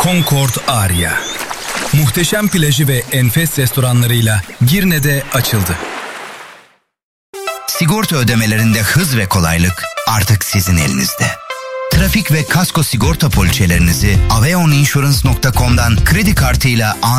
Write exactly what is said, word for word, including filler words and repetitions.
Concord Aria. Muhteşem plajı ve enfes restoranlarıyla Girne'de açıldı. Sigorta ödemelerinde hız ve kolaylık artık sizin elinizde. Trafik ve kasko sigorta poliçelerinizi aveoninsurance nokta com'dan kredi kartıyla